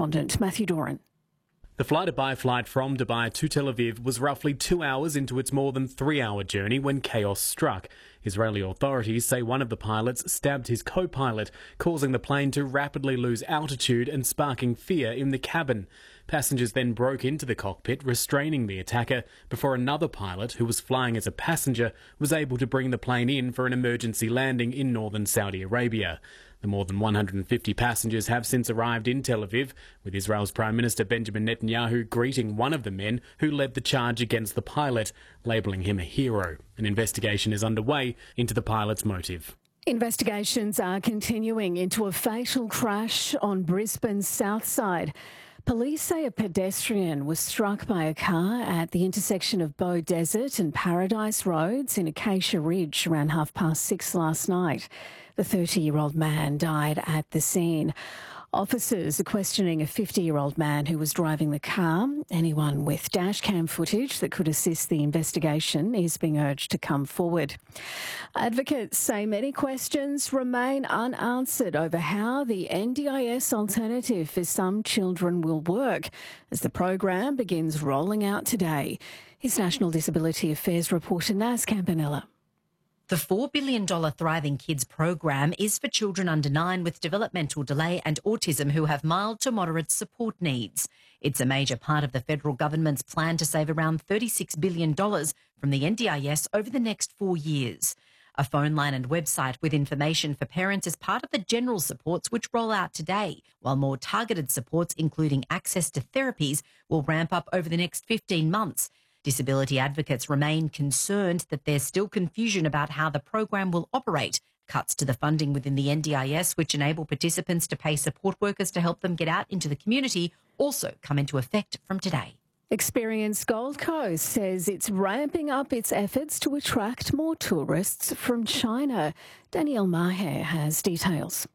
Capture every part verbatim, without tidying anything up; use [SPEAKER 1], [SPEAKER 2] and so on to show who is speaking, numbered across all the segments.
[SPEAKER 1] correspondent Matthew Doran.
[SPEAKER 2] The fly-to-Dubai flight from Dubai to Tel Aviv was roughly two hours into its more than three-hour journey when chaos struck. Israeli authorities say one of the pilots stabbed his co-pilot, causing the plane to rapidly lose altitude and sparking fear in the cabin. Passengers then broke into the cockpit, restraining the attacker, before another pilot, who was flying as a passenger, was able to bring the plane in for an emergency landing in northern Saudi Arabia. The more than one hundred fifty passengers have since arrived in Tel Aviv, with Israel's Prime Minister Benjamin Netanyahu greeting one of the men who led the charge against the pilot, labelling him a hero. An investigation is underway into the pilot's motive.
[SPEAKER 1] Investigations are continuing into a fatal crash on Brisbane's south side. Police say a pedestrian was struck by a car at the intersection of Bow Desert and Paradise Roads in Acacia Ridge around half past six last night. The thirty-year-old man died at the scene. Officers are questioning a fifty-year-old man who was driving the car. Anyone with dashcam footage that could assist the investigation is being urged to come forward. Advocates say many questions remain unanswered over how the N D I S alternative for some children will work as the program begins rolling out today. Here's National Disability Affairs reporter Naz Campanella.
[SPEAKER 3] The four billion dollars Thriving Kids program is for children under nine with developmental delay and autism who have mild to moderate support needs. It's a major part of the federal government's plan to save around thirty-six billion dollars from the N D I S over the next four years. A phone line and website with information for parents is part of the general supports which roll out today, while more targeted supports, including access to therapies, will ramp up over the next fifteen months. Disability advocates remain concerned that there's still confusion about how the program will operate. Cuts to the funding within the N D I S, which enable participants to pay support workers to help them get out into the community, also come into effect from today.
[SPEAKER 1] Experience Gold Coast says it's ramping up its efforts to attract more tourists from China. Danielle Maher has details.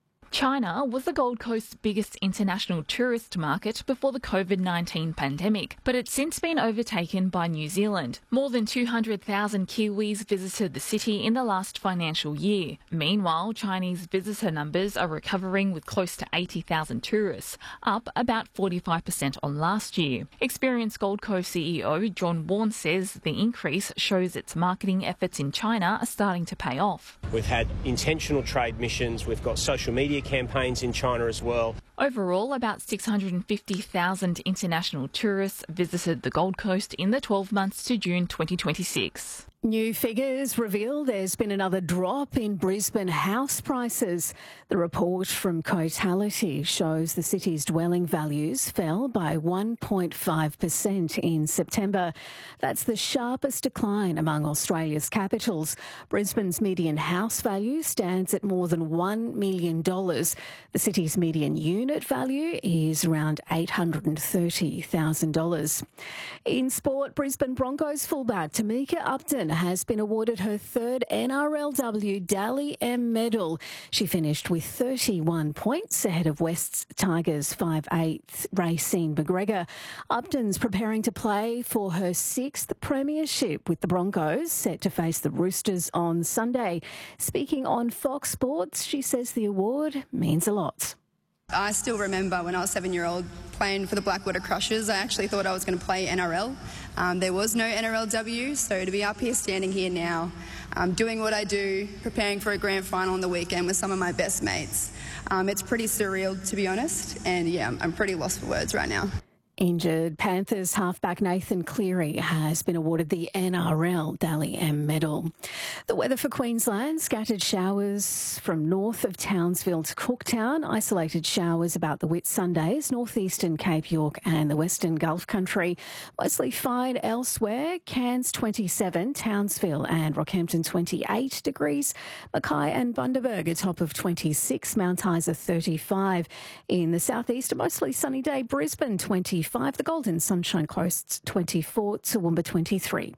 [SPEAKER 4] China was the Gold Coast's biggest international tourist market before the COVID nineteen pandemic, but it's since been overtaken by New Zealand. More than two hundred thousand Kiwis visited the city in the last financial year. Meanwhile, Chinese visitor numbers are recovering with close to eighty thousand tourists, up about forty-five percent on last year. Experience Gold Coast C E O John Warne says the increase shows its marketing efforts in China are starting to pay off.
[SPEAKER 5] We've had intentional trade missions, we've got social media campaigns in China as well.
[SPEAKER 4] Overall, about six hundred fifty thousand international tourists visited the Gold Coast in the twelve months to June twenty twenty-six.
[SPEAKER 1] New figures reveal there's been another drop in Brisbane house prices. The report from Cotality shows the city's dwelling values fell by one point five percent in September. That's the sharpest decline among Australia's capitals. Brisbane's median house value stands at more than one million dollars. The city's median unit value is around eight hundred thirty thousand dollars. In sport, Brisbane Broncos fullback Tamika Upton has been awarded her third N R L W Dally M medal. She finished with thirty-one points ahead of West's Tigers five eighth Racine McGregor. Upton's preparing to play for her sixth premiership with the Broncos, set to face the Roosters on Sunday. Speaking on Fox Sports, she says the award means a lot.
[SPEAKER 6] I still remember when I was seven-year-old playing for the Blackwater Crushers. I actually thought I was going to play N R L. Um, there was no N R L W, so to be up here standing here now, um, doing what I do, preparing for a grand final on the weekend with some of my best mates, um, it's pretty surreal, to be honest, and yeah, I'm pretty lost for words right now.
[SPEAKER 1] Injured Panthers halfback Nathan Cleary has been awarded the N R L Dally M medal. The weather for Queensland: scattered showers from north of Townsville to Cooktown, isolated showers about the Whitsundays, northeastern Cape York and the western Gulf Country. Mostly fine elsewhere. Cairns twenty-seven, Townsville and Rockhampton twenty-eight degrees, Mackay and Bundaberg a top of twenty-six, Mount Isa thirty-five. In the southeast, a mostly sunny day, Brisbane twenty-five, the Golden Sunshine Coast twenty-four, Toowoomba twenty-three.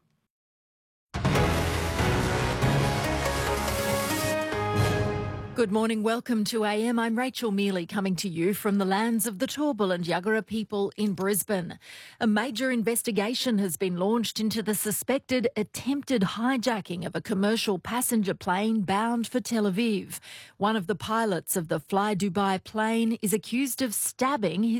[SPEAKER 7] Good morning, welcome to A M. I'm Rachel Mealy, coming to you from the lands of the Turrbal and Yagara people in Brisbane. A major investigation has been launched into the suspected attempted hijacking of a commercial passenger plane bound for Tel Aviv. One of the pilots of the fly-Dubai plane is accused of stabbing his